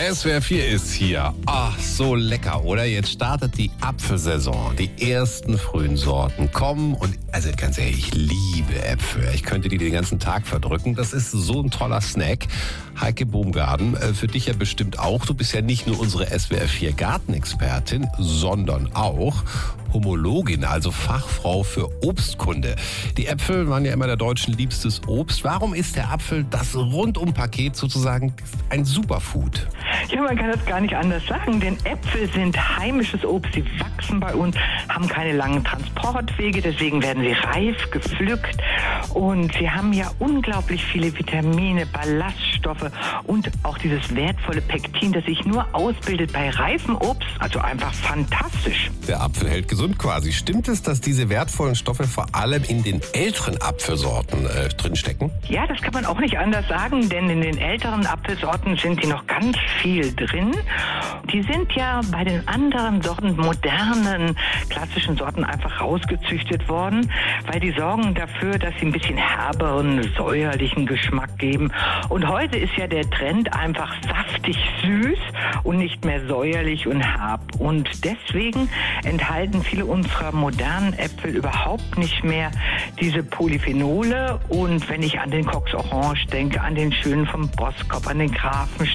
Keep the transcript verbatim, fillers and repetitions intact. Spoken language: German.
S W R vier ist hier. Ach, so lecker, oder? Jetzt startet die Apfelsaison. Die ersten frühen Sorten kommen und, also ganz ehrlich, ich liebe Äpfel. Ich könnte die den ganzen Tag verdrücken. Das ist so ein toller Snack. Heike Baumgarten, für dich ja bestimmt auch. Du bist ja nicht nur unsere S W R vier Gartenexpertin, sondern auch Homologin, also Fachfrau für Obstkunde. Die Äpfel waren ja immer der Deutschen liebstes Obst. Warum ist der Apfel das Rundumpaket sozusagen ein Superfood? Ja, man kann das gar nicht anders sagen, denn Äpfel sind heimisches Obst. Sie wachsen bei uns, haben keine langen Transportwege, deswegen werden sie reif gepflückt. Und sie haben ja unglaublich viele Vitamine, Ballaststoffe und auch dieses wertvolle Pektin, das sich nur ausbildet bei reifem Obst. Also einfach fantastisch. Der Apfel hält gesund quasi. Stimmt es, dass diese wertvollen Stoffe vor allem in den älteren Apfelsorten äh, drinstecken? Ja, das kann man auch nicht anders sagen, denn in den älteren Apfelsorten sind die noch ganz viel drin. Die sind ja bei den anderen Sorten, modernen, klassischen Sorten einfach rausgezüchtet worden, weil die sorgen dafür, dass sie ein bisschen herberen, säuerlichen Geschmack geben. Und heute ist ja der Trend einfach saftig süß und nicht mehr säuerlich und herb. Und deswegen enthalten viele unserer modernen Äpfel überhaupt nicht mehr diese Polyphenole. Und wenn ich an den Cox Orange denke, an den schönen vom Boskop, an den Grafen